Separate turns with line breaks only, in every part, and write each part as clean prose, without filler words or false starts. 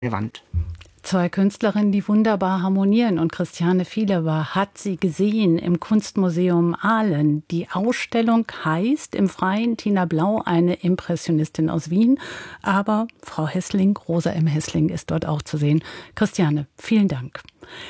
Wand.
Zwei Künstlerinnen, die wunderbar harmonieren, und Christiane Vieler hat sie gesehen im Kunstmuseum Aalen. Die Ausstellung heißt im Freien Tina Blau, eine Impressionistin aus Wien. Aber Frau Hessling, Rosa M. Hessling, ist dort auch zu sehen. Christiane, vielen Dank.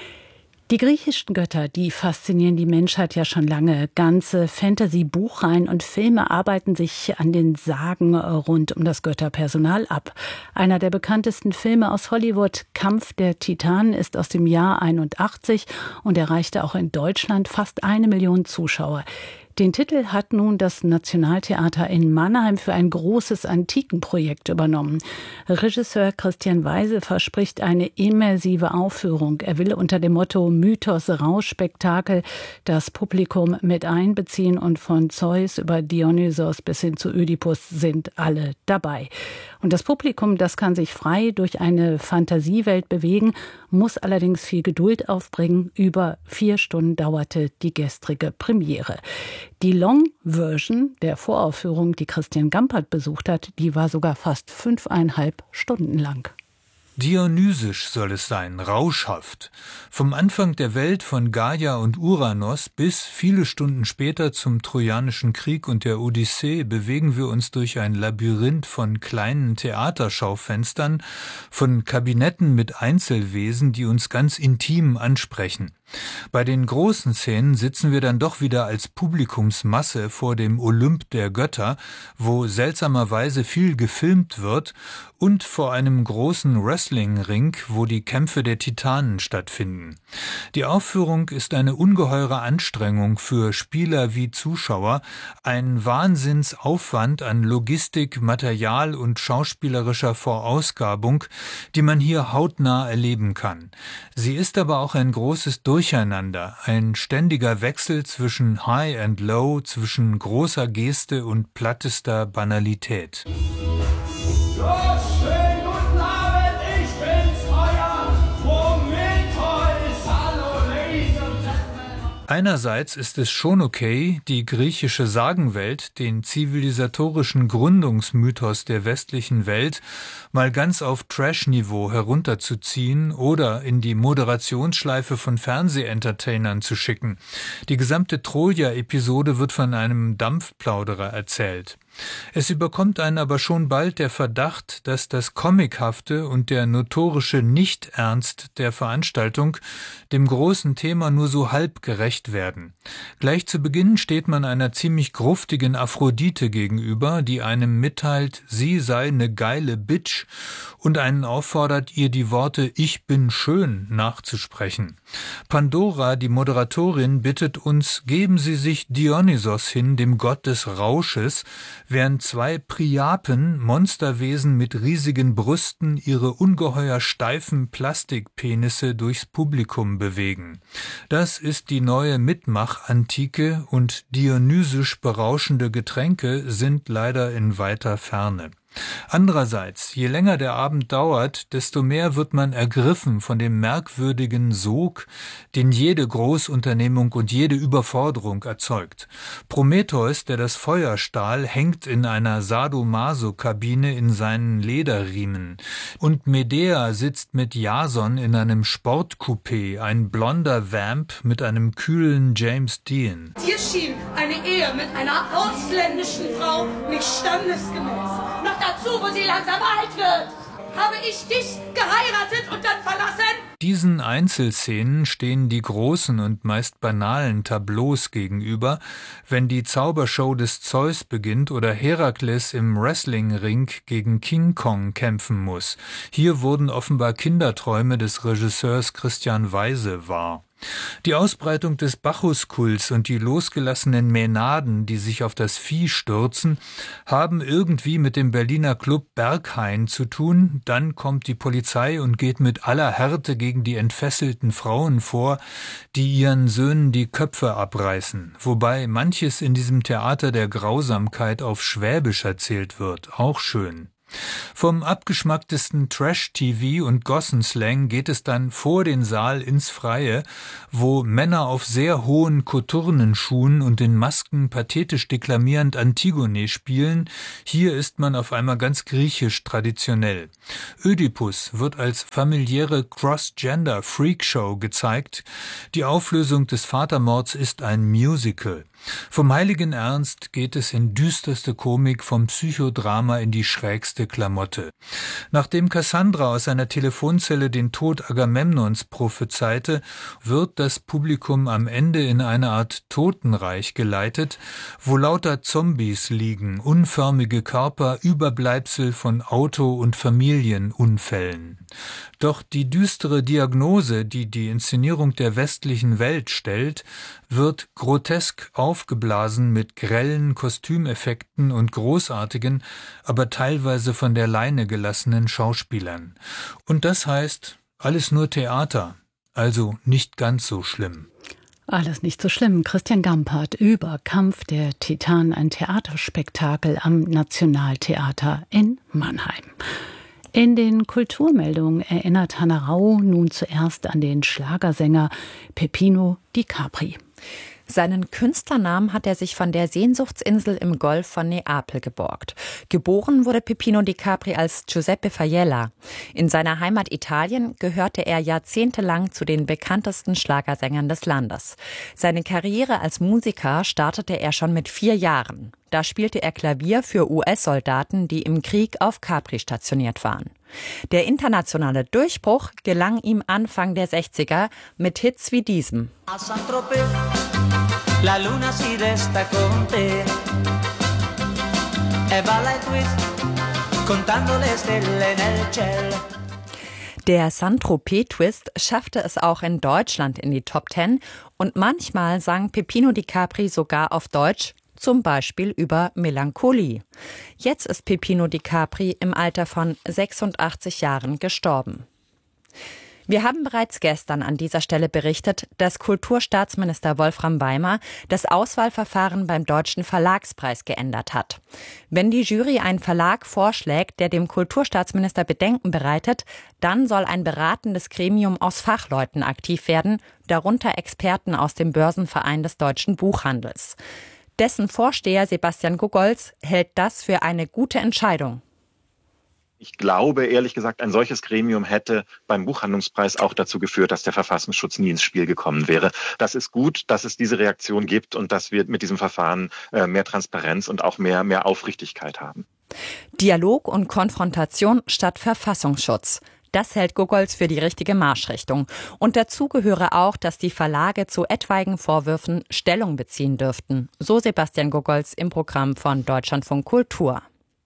Die griechischen Götter, die faszinieren die Menschheit ja schon lange. Ganze Fantasy-Buchreihen und Filme arbeiten sich an den Sagen rund um das Götterpersonal ab. Einer der bekanntesten Filme aus Hollywood, Kampf der Titanen, ist aus dem Jahr 81 und erreichte auch in Deutschland fast 1 Million Zuschauer. Den Titel hat nun das Nationaltheater in Mannheim für ein großes Antikenprojekt übernommen. Regisseur Christian Weise verspricht eine immersive Aufführung. Er will unter dem Motto Mythos-Rausch-Spektakel das Publikum mit einbeziehen, und von Zeus über Dionysos bis hin zu Ödipus sind alle dabei. Und das Publikum, das kann sich frei durch eine Fantasiewelt bewegen, muss allerdings viel Geduld aufbringen. Über 4 Stunden dauerte die gestrige Premiere. Die Long-Version der Voraufführung, die Christian Gampert besucht hat, die war sogar fast 5,5 Stunden lang.
Dionysisch soll es sein, rauschhaft. Vom Anfang der Welt von Gaia und Uranos bis viele Stunden später zum Trojanischen Krieg und der Odyssee bewegen wir uns durch ein Labyrinth von kleinen Theaterschaufenstern, von Kabinetten mit Einzelwesen, die uns ganz intim ansprechen. Bei den großen Szenen sitzen wir dann doch wieder als Publikumsmasse vor dem Olymp der Götter, wo seltsamerweise viel gefilmt wird, und vor einem großen Wrestlingring, wo die Kämpfe der Titanen stattfinden. Die Aufführung ist eine ungeheure Anstrengung für Spieler wie Zuschauer, ein Wahnsinnsaufwand an Logistik, Material und schauspielerischer Vorausgabung, die man hier hautnah erleben kann. Sie ist aber auch ein großes Durcheinander, ein ständiger Wechsel zwischen High and Low, zwischen großer Geste und plattester Banalität.
Schönen guten Abend, ich bin's, euer Prometheus, hallo Ladies and Gentlemen.
Einerseits ist es schon okay, die griechische Sagenwelt, den zivilisatorischen Gründungsmythos der westlichen Welt, mal ganz auf Trash-Niveau herunterzuziehen oder in die Moderationsschleife von Fernsehentertainern zu schicken. Die gesamte Troja-Episode wird von einem Dampfplauderer erzählt. Es überkommt einen aber schon bald der Verdacht, dass das Comichafte und der notorische Nicht-Ernst der Veranstaltung dem großen Thema nur so halb gerecht werden. Gleich zu Beginn steht man einer ziemlich gruftigen Aphrodite gegenüber, die einem mitteilt, sie sei eine geile Bitch, und einen auffordert, ihr die Worte »Ich bin schön« nachzusprechen. Pandora, die Moderatorin, bittet uns, geben Sie sich Dionysos hin, dem Gott des Rausches, während 2 Priapen, Monsterwesen mit riesigen Brüsten, ihre ungeheuer steifen Plastikpenisse durchs Publikum bewegen. Das ist die neue Mitmach-Antike, und dionysisch berauschende Getränke sind leider in weiter Ferne. Andererseits, je länger der Abend dauert, desto mehr wird man ergriffen von dem merkwürdigen Sog, den jede Großunternehmung und jede Überforderung erzeugt. Prometheus, der das Feuer stahl, hängt in einer Sadomaso-Kabine in seinen Lederriemen. Und Medea sitzt mit Jason in einem Sportcoupé, ein blonder Vamp mit einem kühlen James Dean.
Dir schien eine Ehe mit einer ausländischen Frau nicht standesgemäß. Noch dazu, wo sie langsam alt wird. Habe ich dich geheiratet und dann verlassen?
Diesen Einzelszenen stehen die großen und meist banalen Tableaus gegenüber, wenn die Zaubershow des Zeus beginnt oder Herakles im Wrestlingring gegen King Kong kämpfen muss. Hier wurden offenbar Kinderträume des Regisseurs Christian Weise wahr. Die Ausbreitung des Bacchuskults und die losgelassenen Mänaden, die sich auf das Vieh stürzen, haben irgendwie mit dem Berliner Club Berghain zu tun. Dann kommt die Polizei und geht mit aller Härte gegen die entfesselten Frauen vor, die ihren Söhnen die Köpfe abreißen. Wobei manches in diesem Theater der Grausamkeit auf Schwäbisch erzählt wird, auch schön. Vom abgeschmacktesten Trash-TV und Gossenslang geht es dann vor den Saal ins Freie, wo Männer auf sehr hohen Koturnenschuhen und in Masken pathetisch deklamierend Antigone spielen. Hier ist man auf einmal ganz griechisch traditionell. Ödipus wird als familiäre Cross-Gender-Freakshow gezeigt. Die Auflösung des Vatermords ist ein Musical. Vom heiligen Ernst geht es in düsterste Komik, vom Psychodrama in die schrägste Klamotte. Nachdem Cassandra aus seiner Telefonzelle den Tod Agamemnons prophezeite, wird das Publikum am Ende in eine Art Totenreich geleitet, wo lauter Zombies liegen, unförmige Körper, Überbleibsel von Auto- und Familienunfällen. Doch die düstere Diagnose, die die Inszenierung der westlichen Welt stellt, wird grotesk aufgeblasen mit grellen Kostümeffekten und großartigen, aber teilweise von der Leine gelassenen Schauspielern. Und das heißt, alles nur Theater, also nicht ganz so schlimm.
Alles nicht so schlimm. Christian Gampert über Kampf der Titanen, ein Theaterspektakel am Nationaltheater in Mannheim. In den Kulturmeldungen erinnert Hannah Rau nun zuerst an den Schlagersänger Peppino Di Capri.
Seinen Künstlernamen hat er sich von der Sehnsuchtsinsel im Golf von Neapel geborgt. Geboren wurde Peppino Di Capri als Giuseppe Fajella. In seiner Heimat Italien gehörte er jahrzehntelang zu den bekanntesten Schlagersängern des Landes. Seine Karriere als Musiker startete er schon mit 4 Jahren. Da spielte er Klavier für US-Soldaten, die im Krieg auf Capri stationiert waren. Der internationale Durchbruch gelang ihm Anfang der 60er mit Hits wie diesem. La luna si resta con te e balla il twist contando le stelle nel cielo. Der Saint-Tropez-Twist schaffte es auch in Deutschland in die Top 10 und manchmal sang Peppino Di Capri sogar auf Deutsch, zum Beispiel über Melancholie. Jetzt ist Peppino Di Capri im Alter von 86 Jahren gestorben. Wir haben bereits gestern an dieser Stelle berichtet, dass Kulturstaatsminister Wolfram Weimer das Auswahlverfahren beim Deutschen Verlagspreis geändert hat. Wenn die Jury einen Verlag vorschlägt, der dem Kulturstaatsminister Bedenken bereitet, dann soll ein beratendes Gremium aus Fachleuten aktiv werden, darunter Experten aus dem Börsenverein des deutschen Buchhandels. Dessen Vorsteher Sebastian Gogolz hält das für eine gute Entscheidung.
Ich glaube, ehrlich gesagt, ein solches Gremium hätte beim Buchhandlungspreis auch dazu geführt, dass der Verfassungsschutz nie ins Spiel gekommen wäre. Das ist gut, dass es diese Reaktion gibt und dass wir mit diesem Verfahren mehr Transparenz und auch mehr Aufrichtigkeit haben.
Dialog und Konfrontation statt Verfassungsschutz. Das hält Gogolz für die richtige Marschrichtung. Und dazu gehöre auch, dass die Verlage zu etwaigen Vorwürfen Stellung beziehen dürften. So Sebastian Gogolz im Programm von Deutschlandfunk Kultur.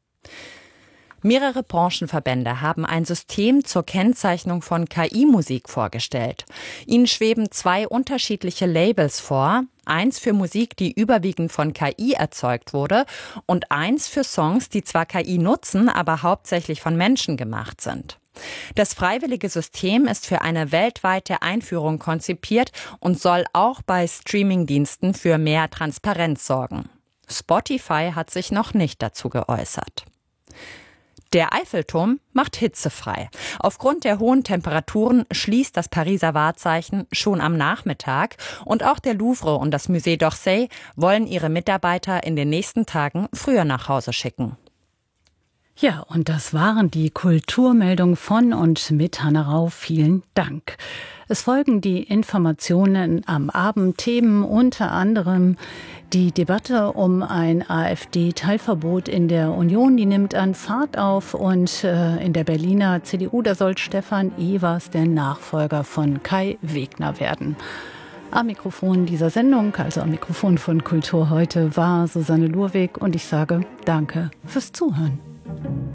Mehrere Branchenverbände haben ein System zur Kennzeichnung von KI-Musik vorgestellt. Ihnen schweben 2 unterschiedliche Labels vor. Eins für Musik, die überwiegend von KI erzeugt wurde, und eins für Songs, die zwar KI nutzen, aber hauptsächlich von Menschen gemacht sind. Das freiwillige System ist für eine weltweite Einführung konzipiert und soll auch bei Streamingdiensten für mehr Transparenz sorgen. Spotify hat sich noch nicht dazu geäußert. Der Eiffelturm macht hitzefrei. Aufgrund der hohen Temperaturen schließt das Pariser Wahrzeichen schon am Nachmittag und auch der Louvre und das Musée d'Orsay wollen ihre Mitarbeiter in den nächsten Tagen früher nach Hause schicken.
Ja, und das waren die Kulturmeldungen von und mit Hannah Rau. Vielen Dank. Es folgen die Informationen am Abend, Themen unter anderem die Debatte um ein AfD-Teilverbot in der Union, die nimmt an Fahrt auf, und in der Berliner CDU, da soll Stefan Evers der Nachfolger von Kai Wegner werden. Am Mikrofon dieser Sendung, also am Mikrofon von Kultur heute, war Susanne Lurwig und ich sage Danke fürs Zuhören.